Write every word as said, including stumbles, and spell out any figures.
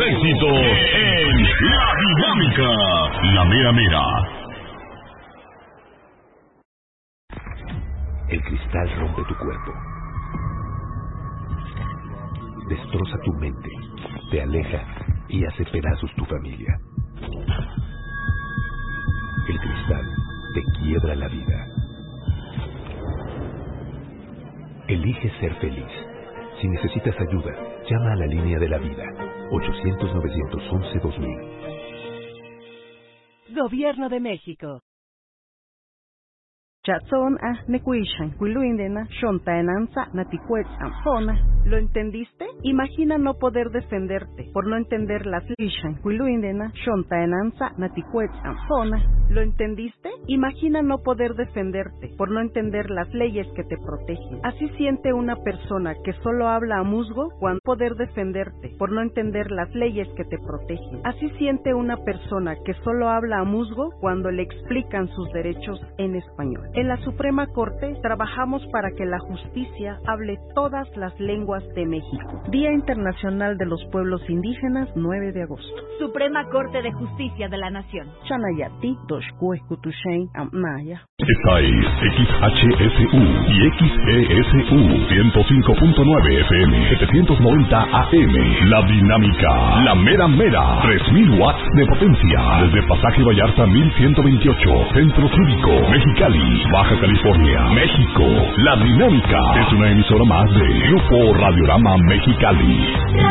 éxitos en La Dinámica, la mera mera. El cristal rompe tu cuerpo, destroza tu mente, te aleja y hace pedazos tu familia. El cristal te quiebra la vida. Elige ser feliz. Si necesitas ayuda, llama a la línea de la vida, ochocientos, novecientos once, dos mil. Gobierno de México. Chazón a Necuishan, Cuiluindena, Shontaenanza, Naticuetzan, Zona. ¿Lo entendiste? Imagina no poder defenderte por no entender las Lishan, Cuiluindena, Shontaenanza, Naticuetzan, Zona. ¿Lo entendiste? Imagina no poder defenderte por no entender las leyes que te protegen. Así siente una persona que solo habla a musgo cuando poder defenderte por no entender las leyes que te protegen. Así siente una persona que solo habla a musgo cuando le explican sus derechos en español. En la Suprema Corte trabajamos para que la justicia hable todas las lenguas de México. Día Internacional de los Pueblos Indígenas, nueve de agosto. Suprema Corte de Justicia de la Nación. Chanayati, Doshkue, Kutushen, Amnaya. Esta es X H S U y X E S U ciento cinco punto nueve F M, setecientos noventa A M. La Dinámica, la mera mera, tres mil watts de potencia. Desde Pasaje Vallarta mil ciento veintiocho, Centro Cívico, Mexicali, Baja California, México. La Dinámica es una emisora más de Grupo Radiorama Mexicali.